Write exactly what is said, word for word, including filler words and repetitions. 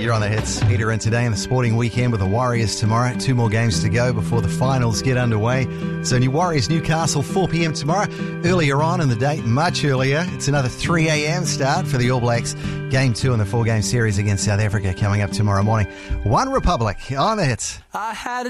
You're on the hits. Peter in today in the sporting weekend with the Warriors tomorrow. Two more games to go before the finals get underway. So New Warriors Newcastle four p.m. tomorrow. Earlier on in the day, much earlier, it's another three a.m. start for the All Blacks. Game two in the four-game series against South Africa coming up tomorroone morning. One Republic on the hits. I had a